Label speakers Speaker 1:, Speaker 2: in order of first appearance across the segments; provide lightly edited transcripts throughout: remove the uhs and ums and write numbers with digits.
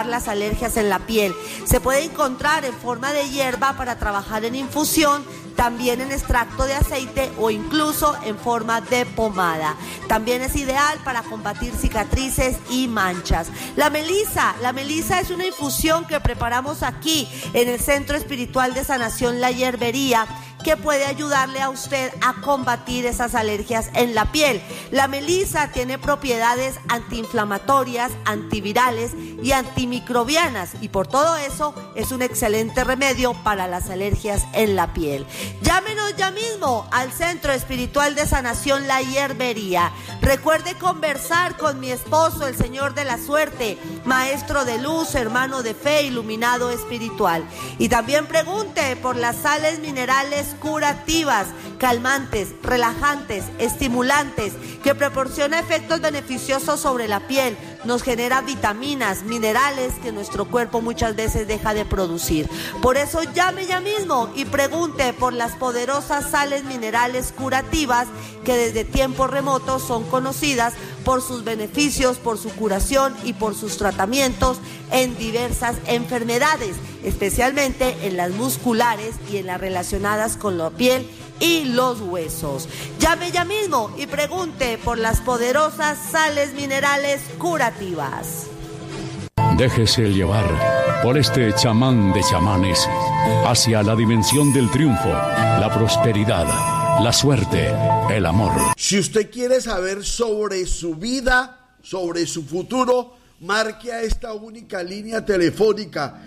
Speaker 1: las alergias en la piel. Se puede encontrar en forma de hierba para trabajar en infusión, también en extracto de aceite o incluso en forma de pomada. También es ideal para combatir cicatrices y manchas. La melisa es una infusión que preparamos aquí en el Centro Espiritual de Sanación La Hierbería, que puede ayudarle a usted a combatir esas alergias en la piel. La melisa tiene propiedades antiinflamatorias, antivirales y antimicrobianas, y por todo eso es un excelente remedio para las alergias en la piel. Llámenos ya mismo al Centro Espiritual de Sanación La Hierbería. Recuerde conversar con mi esposo, el Señor de la Suerte, maestro de luz, hermano de fe, iluminado espiritual. Y también pregunte por las sales minerales curativas, calmantes, relajantes, estimulantes, que proporciona efectos beneficiosos sobre la piel, nos genera vitaminas, minerales que nuestro cuerpo muchas veces deja de producir. Por eso llame ya mismo y pregunte por las poderosas sales minerales curativas que desde tiempos remotos son conocidas por sus beneficios, por su curación y por sus tratamientos en diversas enfermedades, especialmente en las musculares y en las relacionadas con la piel y los huesos. Llame ya mismo y pregunte por las poderosas sales minerales curativas.
Speaker 2: Déjese llevar por este chamán de chamanes hacia la dimensión del triunfo, la prosperidad, la suerte, el amor.
Speaker 3: Si usted quiere saber sobre su vida, sobre su futuro, marque a esta única línea telefónica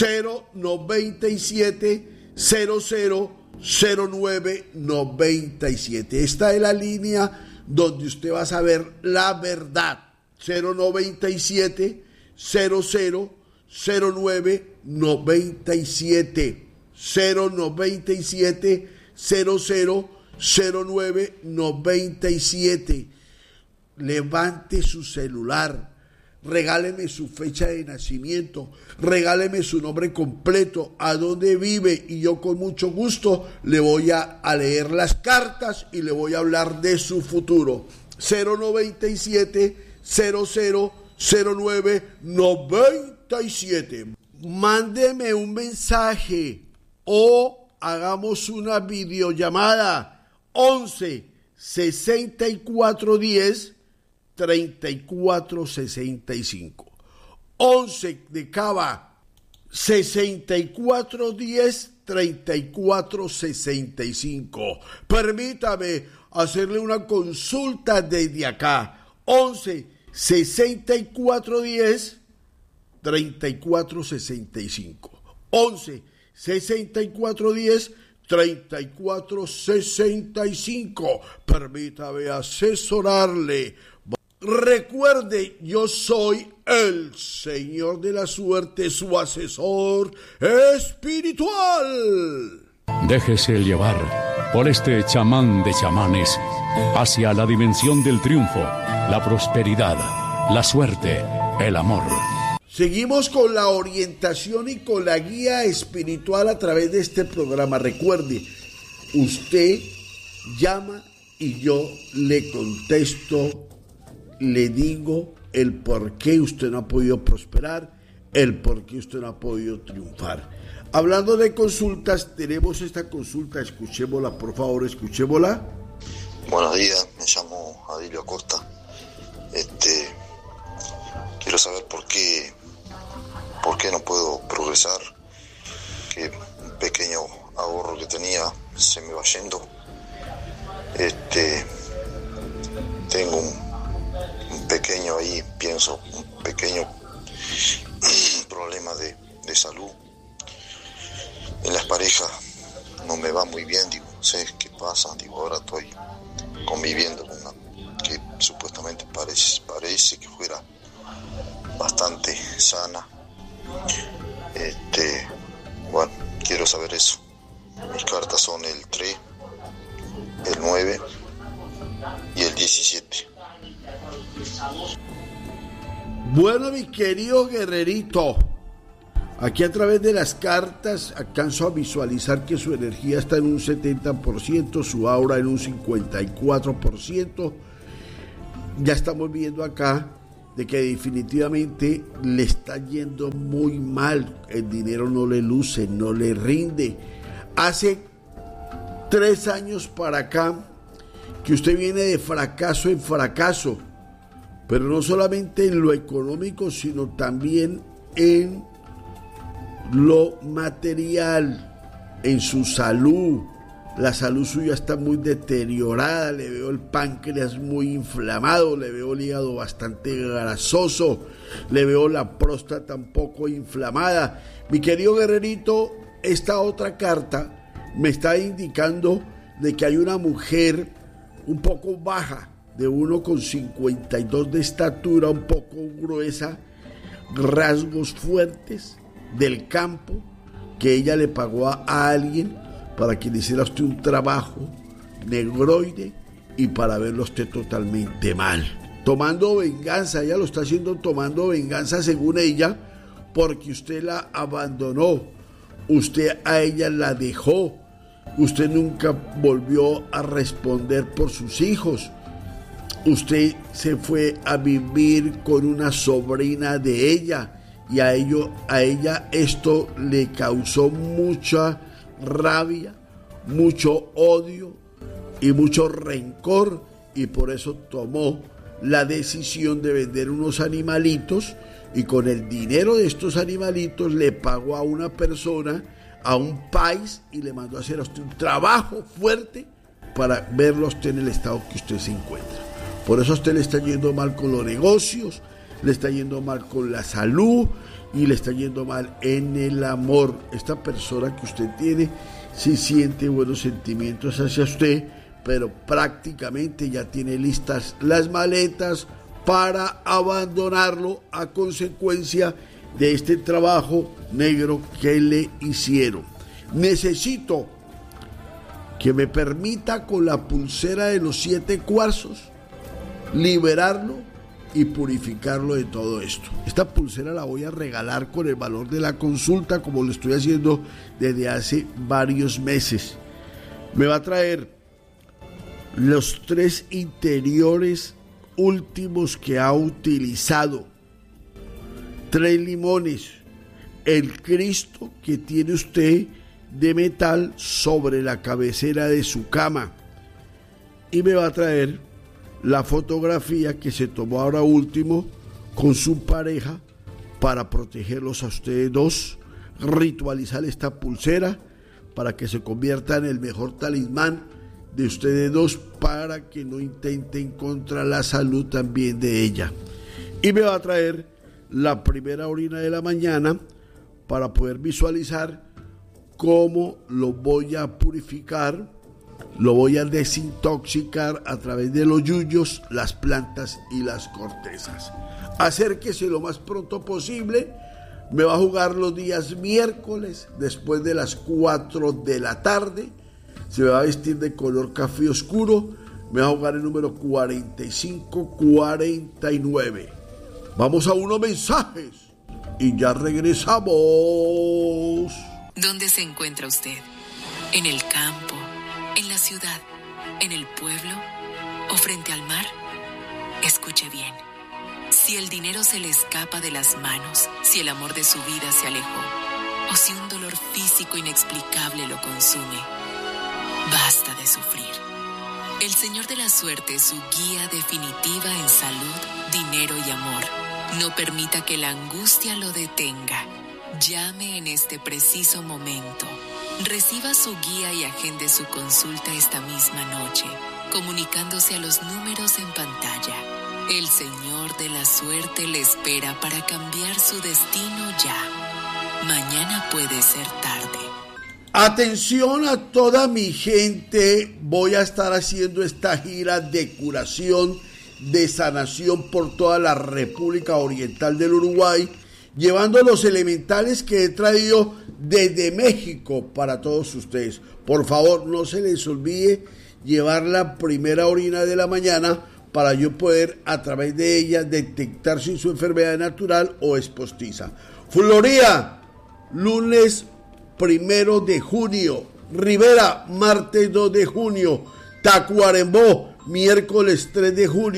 Speaker 3: 097 000997. Esta es la línea donde usted va a saber la verdad. 097 000997. 097 000997. Levante su celular, regáleme su fecha de nacimiento, regáleme su nombre completo, a dónde vive, y yo con mucho gusto le voy a leer las cartas y le voy a hablar de su futuro. 097 000997. Mándeme un mensaje o hagamos una videollamada. 11 6410 3465. 11 de Cava 6410 3465. Permítame hacerle una consulta desde acá. 11 6410 3465. 11 6410 3465. Permítame asesorarle. Recuerde, yo soy el Señor de la Suerte, su asesor espiritual.
Speaker 2: Déjese llevar por este chamán de chamanes hacia la dimensión del triunfo, la prosperidad, la suerte, el amor.
Speaker 3: Seguimos con la orientación y con la guía espiritual a través de este programa. Recuerde, usted llama y yo le contesto, le digo el por qué usted no ha podido prosperar, el por qué usted no ha podido triunfar. Hablando de consultas, tenemos esta consulta, escuchémosla, por favor, escuchémosla.
Speaker 4: Buenos días, me llamo Adilio Acosta. Quiero saber por qué no puedo progresar, que un pequeño ahorro que tenía se me va yendo. Tengo un pequeño ahí, pienso, un pequeño problema de salud. En las parejas no me va muy bien, digo, no sé qué pasa, digo, ahora estoy conviviendo con una que supuestamente parece que fuera bastante sana. Bueno, quiero saber eso. Mis cartas son el 3, el 9 y el 17.
Speaker 3: Bueno, mi querido guerrerito, aquí a través de las cartas alcanzo a visualizar que su energía está en un 70%, su aura en un 54%. Ya estamos viendo acá de que definitivamente le está yendo muy mal, el dinero no le luce, no le rinde. Hace 3 años para acá que usted viene de fracaso en fracaso, pero no solamente en lo económico, sino también en lo material, en su salud. La salud suya está muy deteriorada, le veo el páncreas muy inflamado, le veo el hígado bastante grasoso, le veo la próstata un poco inflamada. Mi querido guerrerito, esta otra carta me está indicando de que hay una mujer un poco baja, de 1,52 de estatura, un poco gruesa, rasgos fuertes, del campo, que ella le pagó a alguien para que le hiciera a usted un trabajo negroide y para verlo a usted totalmente mal. Tomando venganza, ella lo está haciendo tomando venganza según ella, porque usted la abandonó, usted a ella la dejó, usted nunca volvió a responder por sus hijos, usted se fue a vivir con una sobrina de ella y a ella esto le causó mucha rabia, mucho odio y mucho rencor, y por eso tomó la decisión de vender unos animalitos, y con el dinero de estos animalitos le pagó a una persona, a un país, y le mandó a hacer a usted un trabajo fuerte para verlo a usted en el estado que usted se encuentra. Por eso a usted le está yendo mal con los negocios, le está yendo mal con la salud y le está yendo mal en el amor. Esta persona que usted tiene sí siente buenos sentimientos hacia usted, pero prácticamente ya tiene listas las maletas para abandonarlo a consecuencia de este trabajo negro que le hicieron. Necesito que me permita, con la pulsera de los 7 cuarzos, liberarlo y purificarlo de todo esto. Esta pulsera la voy a regalar con el valor de la consulta, como lo estoy haciendo desde hace varios meses. Me va a traer los 3 interiores últimos que ha utilizado, 3 limones, el Cristo que tiene usted de metal sobre la cabecera de su cama, y me va a traer la fotografía que se tomó ahora último con su pareja para protegerlos a ustedes dos, ritualizar esta pulsera para que se convierta en el mejor talismán de ustedes dos, para que no intenten contra la salud también de ella. Y me va a traer la primera orina de la mañana para poder visualizar cómo lo voy a purificar, lo voy a desintoxicar a través de los yuyos, las plantas y las cortezas. Acérquese lo más pronto posible. Me va a jugar los días miércoles después de las 4 de la tarde. Se me va a vestir de color café oscuro. Me va a jugar el número 4549. Vamos a unos mensajes y ya regresamos.
Speaker 5: ¿Dónde se encuentra usted? ¿En el campo? ¿En la ciudad? ¿En el pueblo? ¿O frente al mar? Escuche bien. Si el dinero se le escapa de las manos, si el amor de su vida se alejó, o si un dolor físico inexplicable lo consume, basta de sufrir. El Señor de la Suerte es su guía definitiva en salud, dinero y amor. No permita que la angustia lo detenga. Llame en este preciso momento. Reciba su guía y agende su consulta esta misma noche, comunicándose a los números en pantalla. El Señor de la Suerte le espera para cambiar su destino ya. Mañana puede ser tarde.
Speaker 3: Atención a toda mi gente, voy a estar haciendo esta gira de curación, de sanación por toda la República Oriental del Uruguay, llevando los elementales que he traído desde México para todos ustedes. Por favor, no se les olvide llevar la primera orina de la mañana para yo poder a través de ella detectar si su enfermedad es natural o es postiza. Florida, lunes 1 de junio. Rivera, martes 2 de junio. Tacuarembó, miércoles 3 de junio.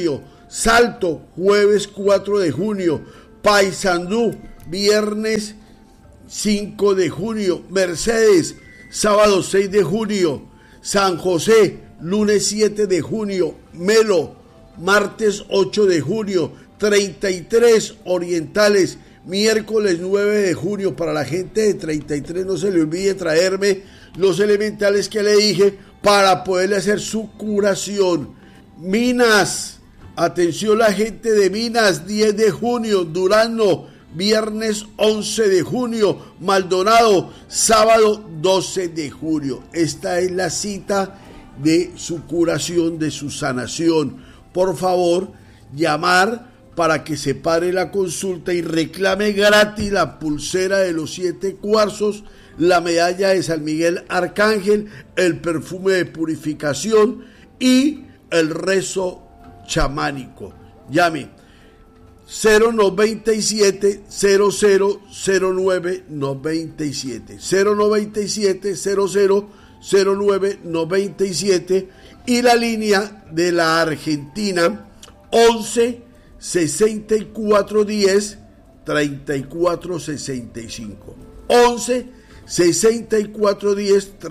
Speaker 3: Salto, jueves 4 de junio. Paysandú, viernes 5 de junio. Mercedes, sábado 6 de junio. San José, lunes 7 de junio. Melo, martes 8 de junio. 33 Orientales, miércoles 9 de junio. Para la gente de 33 no se le olvide traerme los elementales que le dije para poderle hacer su curación. Minas, atención la gente de Minas, 10 de junio. Durazno, viernes 11 de junio. Maldonado, sábado 12 de junio. Esta es la cita de su curación, de su sanación. Por favor, llamar para que se pare la consulta y reclame gratis la pulsera de los 7 cuarzos, la medalla de San Miguel Arcángel, el perfume de purificación y el rezo chamánico. Llame 097 0009 97 097 0009 97 y la línea de la Argentina 11 6410 3465 11 6410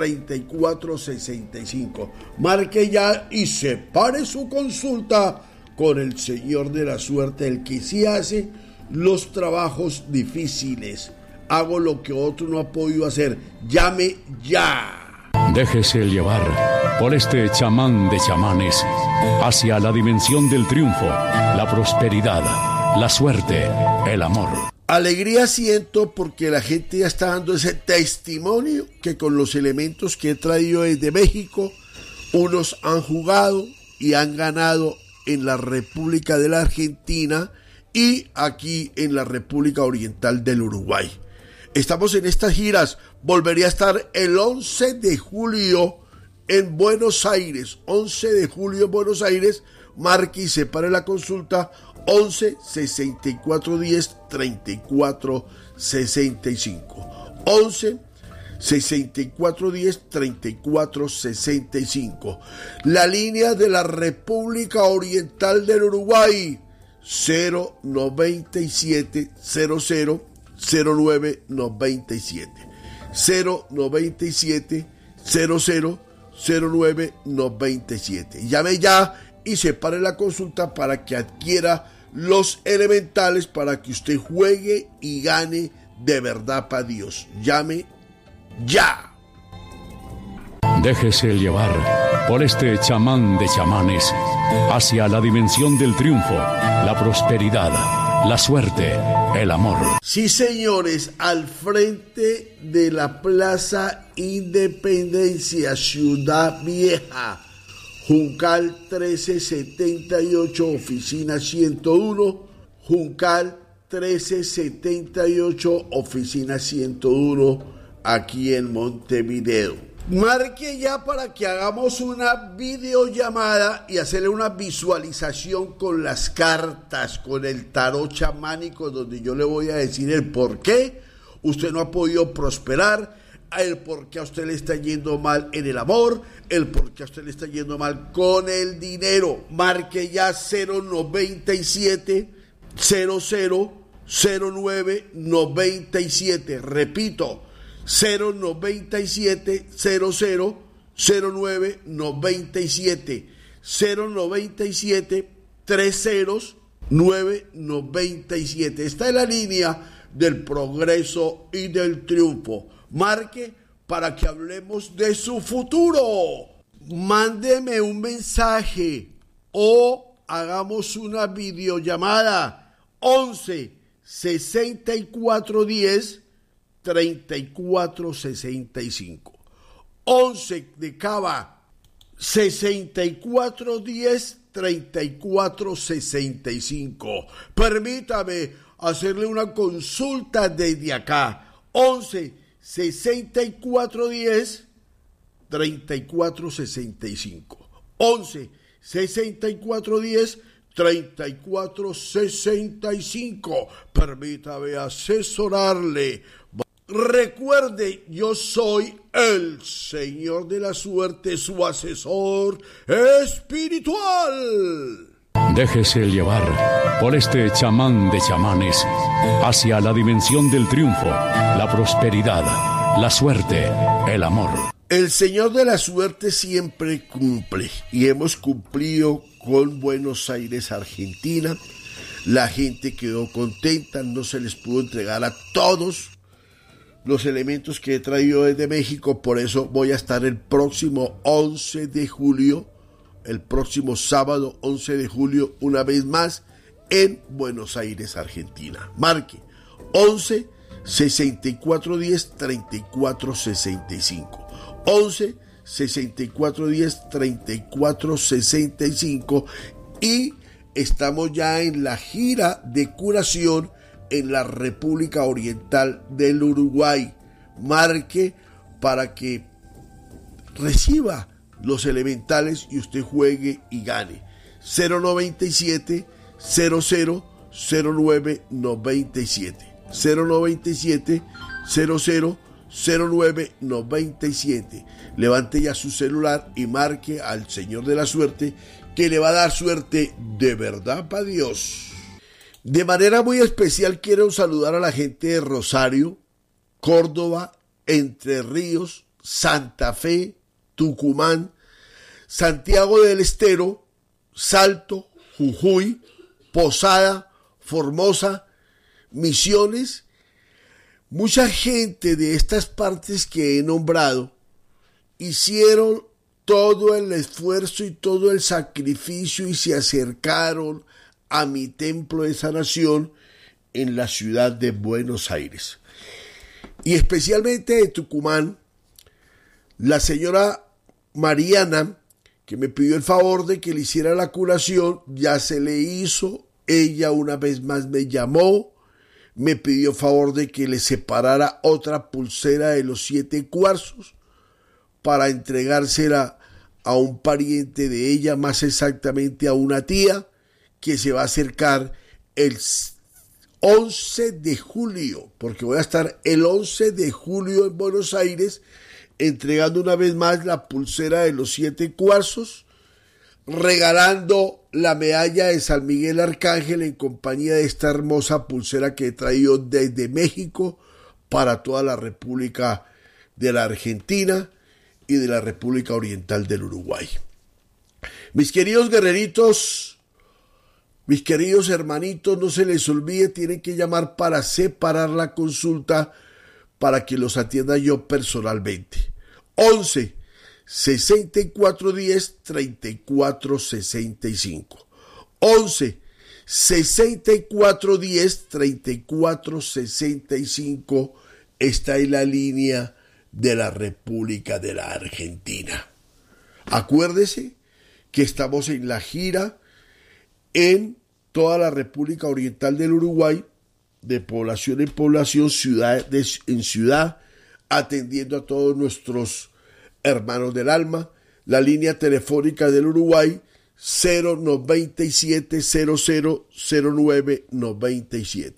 Speaker 3: 3465. Marque ya y separe su consulta con el Señor de la Suerte, el que sí hace los trabajos difíciles. Hago lo que otro no ha podido hacer. Llame ya.
Speaker 2: Déjese llevar por este chamán de chamanes hacia la dimensión del triunfo, la prosperidad, la suerte, el amor.
Speaker 3: Alegría siento porque la gente ya está dando ese testimonio que con los elementos que he traído desde México, unos han jugado y han ganado en la República de la Argentina y aquí en la República Oriental del Uruguay. Estamos en estas giras. Volvería a estar el 11 de julio en Buenos Aires. 11 de julio en Buenos Aires. Marque y separe la consulta 11 64 10 34 65. 11 64 10 34 65. La línea de la República Oriental del Uruguay 097 00 09 97 097 00 09 97. Llame ya y separe la consulta para que adquiera los elementales para que usted juegue y gane de verdad para Dios. Llame ya.
Speaker 2: Déjese llevar por este chamán de chamanes hacia la dimensión del triunfo, la prosperidad, la suerte, el amor.
Speaker 3: Sí, señores, al frente de la Plaza Independencia, Ciudad Vieja, Juncal 1378, oficina 101, Juncal 1378, oficina 101, aquí en Montevideo. Marque ya para que hagamos una videollamada y hacerle una visualización con las cartas, con el tarot chamánico, donde yo le voy a decir el por qué usted no ha podido prosperar, el por qué a usted le está yendo mal en el amor, el por qué a usted le está yendo mal con el dinero. Marque ya 097 00 09 97. Repito, 097 00 09 97 097 30 997. Esta es la línea del progreso y del triunfo. Marque para que hablemos de su futuro. Mándeme un mensaje o hagamos una videollamada 11 64 10 34 65. 11 de Cava 64 10 34 65. Permítame hacerle una consulta desde acá. 11 64 10 34 65. 11 64 10 34 65. Permítame asesorarle. Recuerde, yo soy el Señor de la Suerte, su asesor espiritual.
Speaker 2: Déjese llevar por este chamán de chamanes hacia la dimensión del triunfo, la prosperidad, la suerte, el amor.
Speaker 3: El Señor de la Suerte siempre cumple y hemos cumplido con Buenos Aires, Argentina. La gente quedó contenta, no se les pudo entregar a todos los elementos que he traído desde México, por eso voy a estar el próximo 11 de julio, el próximo sábado 11 de julio, una vez más en Buenos Aires, Argentina. Marque 11 6410 3465. 11 6410 3465 y estamos ya en la gira de curación en la República Oriental del Uruguay. Marque para que reciba los elementales y usted juegue y gane. 097 00 09 97 097 00 0997. Levante ya su celular y marque al Señor de la Suerte, que le va a dar suerte de verdad para Dios. De manera muy especial quiero saludar a la gente de Rosario, Córdoba, Entre Ríos, Santa Fe, Tucumán, Santiago del Estero, Salto, Jujuy, Posada, Formosa, Misiones. Mucha gente de estas partes que he nombrado hicieron todo el esfuerzo y todo el sacrificio y se acercaron a mi templo de sanación en la ciudad de Buenos Aires. Y especialmente de Tucumán, la señora Mariana, que me pidió el favor de que le hiciera la curación, ya se le hizo. Ella una vez más me llamó, me pidió favor de que le separara otra pulsera de los 7 cuarzos para entregársela a un pariente de ella, más exactamente a una tía, que se va a acercar el 11 de julio, porque voy a estar el 11 de julio en Buenos Aires entregando una vez más la pulsera de los 7 cuarzos, regalando la medalla de San Miguel Arcángel en compañía de esta hermosa pulsera que he traído desde México para toda la República de la Argentina y de la República Oriental del Uruguay. Mis queridos guerreritos, mis queridos hermanitos, no se les olvide, tienen que llamar para separar la consulta para que los atienda yo personalmente. 11 6410 3465. 11 6410 3465 está en la línea de la República de la Argentina. Acuérdese que estamos en la gira en toda la República Oriental del Uruguay, de población en población, ciudad en ciudad, atendiendo a todos nuestros hermanos del alma. La línea telefónica del Uruguay 097 00 09 97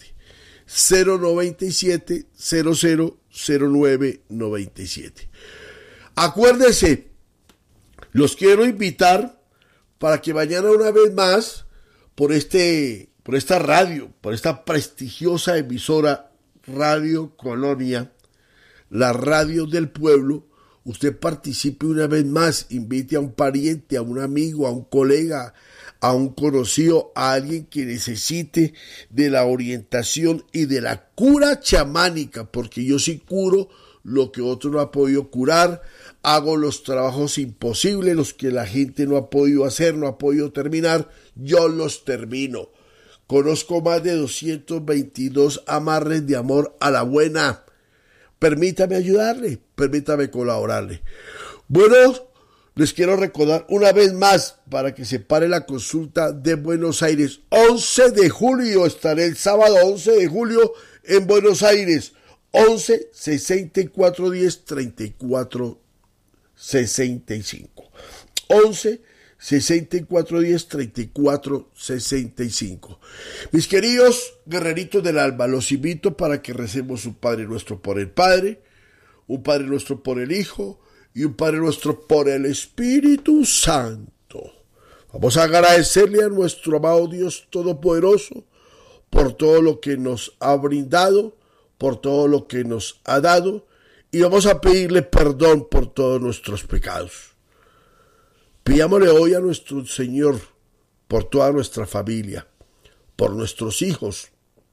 Speaker 3: 097 00 09 97. Acuérdese, los quiero invitar para que mañana una vez más por esta radio, por esta prestigiosa emisora Radio Colonia, la radio del pueblo, usted participe una vez más, invite a un pariente, a un amigo, a un colega, a un conocido, a alguien que necesite de la orientación y de la cura chamánica, porque yo sí curo lo que otro no ha podido curar, hago los trabajos imposibles, los que la gente no ha podido hacer, no ha podido terminar, yo los termino. Conozco más de 222 amarres de amor a la buena. Permítame ayudarle, permítame colaborarle. Bueno, les quiero recordar una vez más para que se pare la consulta de Buenos Aires. 11 de julio, estaré el sábado 11 de julio en Buenos Aires. 11 6410 34 65. 11 6410 34 65. Mis queridos guerreritos del alma, los invito para que recemos un Padre Nuestro por el Padre, un Padre Nuestro por el Hijo y un Padre Nuestro por el Espíritu Santo. Vamos a agradecerle a nuestro amado Dios Todopoderoso por todo lo que nos ha brindado, por todo lo que nos ha dado, y vamos a pedirle perdón por todos nuestros pecados. Pidámosle hoy a nuestro Señor por toda nuestra familia, por nuestros hijos,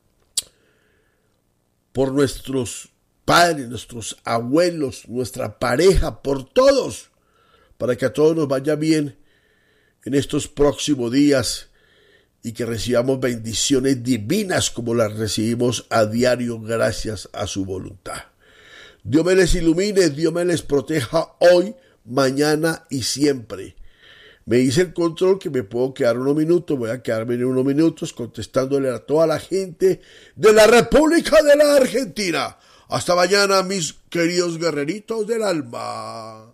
Speaker 3: por nuestros padres, nuestros abuelos, nuestra pareja, por todos, para que a todos nos vaya bien en estos próximos días y que recibamos bendiciones divinas como las recibimos a diario gracias a su voluntad. Dios me les ilumine, Dios me les proteja hoy, mañana y siempre. Me dice el control que me puedo quedar unos minutos, voy a quedarme en unos minutos contestándole a toda la gente de la República de la Argentina. Hasta mañana, mis queridos guerreritos del alma.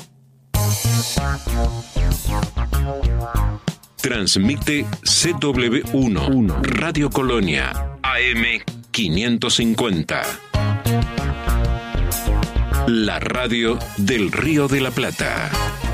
Speaker 6: Transmite CW1 Radio Colonia AM 550. La radio del Río de la Plata.